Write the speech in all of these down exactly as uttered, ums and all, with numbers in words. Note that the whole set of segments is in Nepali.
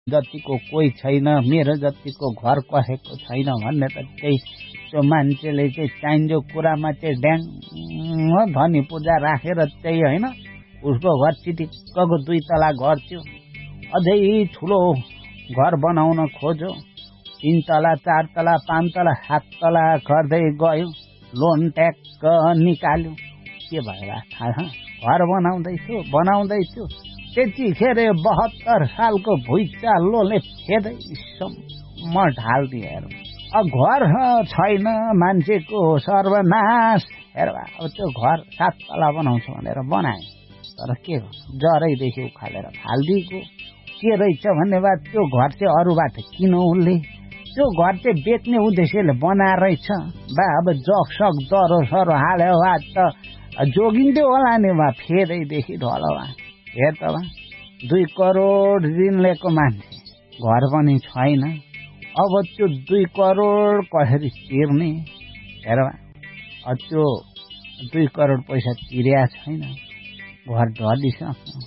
जतिको कोही छैन, मेरो जतिको घर कसेको छैन भन्ने त त्यही त्यो मान्छेले चाहिँ चाहिन्छ कुरामा चाहिँ ड्याङ धनी पूजा राखेर चाहिँ होइन उसको घर चिटिक्कको दुई तला घर थियो, अझै ठुलो घर बनाउन खोज्यो, तीन तला चार तला पाँच तला सात तला गर्दै गयो, लोन ट्याक्क निकाल्यो। के भयो थाहा घर बनाउँदैछु बनाउँदैछु त्यतिखेर बहत्तर सालको भुइँचालोले फेदै सम्म ढालिदिएर घर छैन, मान्छेको सर्वनाश। हेर अब त्यो घर सात तला बनाउँछु भनेर बनाए, तर के जरैदेखि उखालेर फालिदिएको। के रहेछ भन्ने बात त्यो घर चाहिँ अरूबाट किन उसले त्यो घर चाहिँ बेच्ने उद्देश्यले बनाएर रहेछ बा। अब जग सग जरो सरो हाल्यो वा त जोगिन्थ्यो होला नि बा, फेदैदेखि ढल वा। हेर त बा दुई करोड ऋण लिएको मान्छे घर पनि छैन, अब त्यो दुई करोड कसरी तिर्ने? हेर त्यो दुई करोड पैसा तिर्या छैन, घर ढलिसक्यो।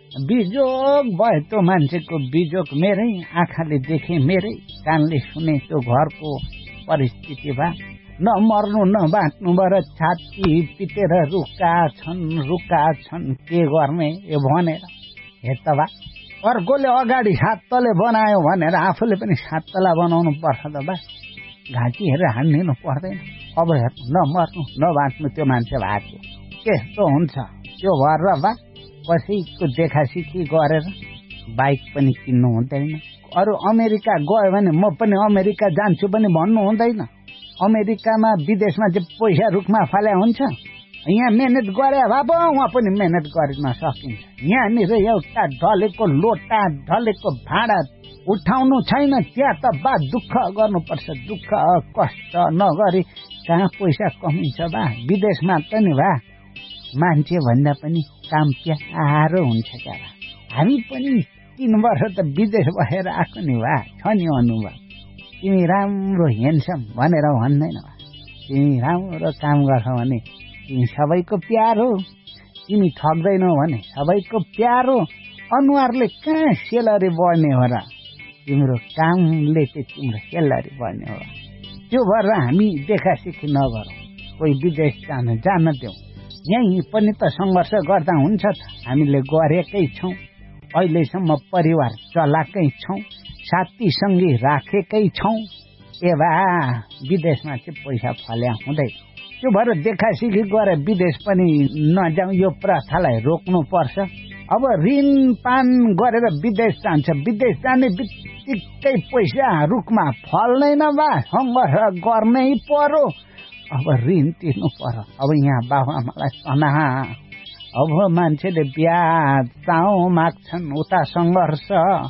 बिजोग भयो त्यो मान्छेको, बिजोग मेरै आँखाले देखे, मेरै कानले सुने त्यो घरको परिस्थिति भए। न मर्नु न बाँच्नुबाट छाती पिटेर रुका छन् रुका छन्, के गर्ने यो भनेर। हेर त बा अर्कोले अगाडि सात तले बनायो भनेर आफूले पनि सात तला बनाउनु पर्छ त बा, घाँटी हेरेर हान्दिनु पर्दैन। अब हेर न मर्नु न बाँच्नु त्यो मान्छे भएको त्यस्तो हुन्छ। त्यो भएर बा कसैको देखासिखी गरेर बाइक पनि किन्नु हुँदैन। अरू अमेरिका गयो भने म पनि अमेरिका जान्छु पनि भन्नु हुँदैन। अमेरिकामा विदेशमा चाहिँ पैसा रुखमा फाले हुन्छ, यहाँ मेहनत गरे भए पो उहाँ पनि मेहनत गर्न सकिन्छ। यहाँनिर एउटा ढलेको लोटा ढलेको भाँडा उठाउनु छैन, त्यहाँ त बा दुःख गर्नुपर्छ, दुःख कष्ट नगरी कहाँ पैसा कमिन्छ बा। विदेशमा त नि बा मान्छे भन्दा पनि काम प्यारो हुन्छ क्या। हामी पनि तीन वर्ष त विदेश बसेर आएको नि भा, छ नि अनुभव। तिमी राम्रो हेन्सम भनेर भन्दैन भा, तिमी राम्रो काम गर्छौ भने तिमी सबैको प्यार हो, तिमी ठग्दैनौ भने सबैको प्यार हो। अनुहारले कहाँ सेलरी बढ्ने हो र, तिम्रो कामले चाहिँ तिम्रो सेलरी बढ्ने हो। त्यो भएर हामी देखासिखी नगरौँ, कोही विदेश जान जान देऊ। यहीँ पनि त सङ्घर्ष गर्दा हुन्छ त, हामीले गरेकै छौँ, अहिलेसम्म परिवार चलाएकै छौँ, साथी सङ्गी राखेकै छौँ। ए बा विदेशमा चाहिँ पैसा फल्या हुँदै, त्यो भएर देखासिखी गरे विदेश पनि नजाउँ, यो प्रथालाई रोक्नुपर्छ। अब ऋण पान गरेर विदेश जान्छ, विदेश जाने बित्तिकै पैसा रुखमा फल्दैन बा, सङ्घर्ष गर्नै पर्यो। अब ऋण तिर्नु पर्यो। अब यहाँ बाबुआमालाई सना, अब मान्छेले बिहा चाउ माग्छन्, उता सङ्घर्ष।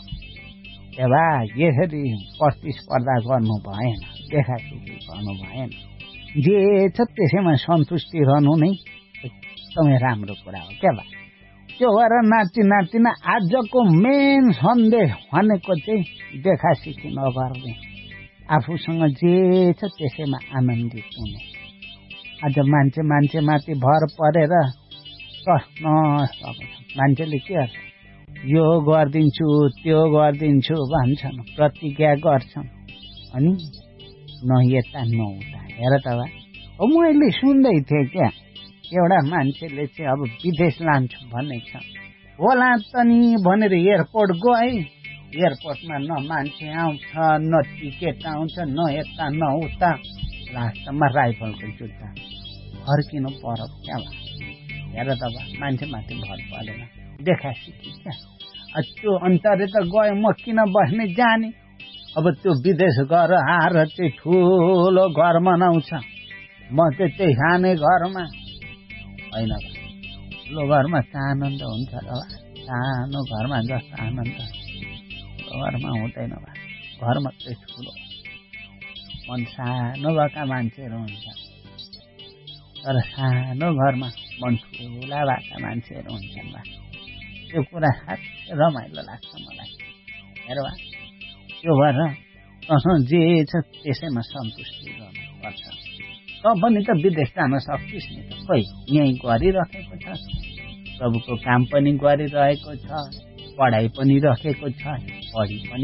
ए बा यसरी प्रतिस्पर्धा गर्नु भएन, देखासिखी गर्नु भएन। जे छ त्यसैमा सन्तुष्टि रहनु नै एकदमै राम्रो कुरा हो क्या बा। त्यो भएर नाति नातिना आजको मेन सन्देश भनेको चाहिँ देखासिखी नगर्ने, आफूसँग जे छ त्यसैमा आनन्दित हुने। आज मान्छे मान्छे माथि भर परेर कस्न मान्छेले के गर्छ, यो गरिदिन्छु त्यो गरिदिन्छु भन्छन्, प्रतिज्ञा गर्छन्, अनि न यता न उता। हेर त बा अब मैले सुन्दै थिएँ क्या, एउटा मान्छेले चाहिँ अब विदेश लान्छु भनेको छ होला त नि भनेर एयरपोर्ट गए, एयरपोर्टमा न मान्छे आउँछ न टिकट आउँछ, न यता न उता, लास्टमा राइफलको जुत्ता फर्किनु पर्यो क्या बा। हेर त बा मान्छे माथि भर परेन, देखासिखी क्या। त्यो अन्तरे त गयो, म किन बस्ने जाने। अब त्यो विदेश गएर आएर चाहिँ ठुलो घर बनाउँछ, म चाहिँ त्यही सानै घरमा होइन, ठुलो घरमा आनन्द हुन्छ र बा, सानो घरमा जस्तो आनन्द घरमा हुँदैन बा। घर मात्रै ठुलो, मन सानो भएका मान्छेहरू हुन्छ, तर सानो घरमा मन ठुला भएका मान्छेहरू हुन्छन् बा। त्यो कुरा साह्रै रमाइलो लाग्छ मलाई। हेर बा त्यो भएर अँ जे छ त्यसैमा सन्तुष्टि गर्नुपर्छ। त पनि त विदेश जान सक्छस् नि त, खोइ यहीँ गरिरहेको छ, सबको काम पनि गरिरहेको छ, पढाइ पनि राखेको छ, पढी पनि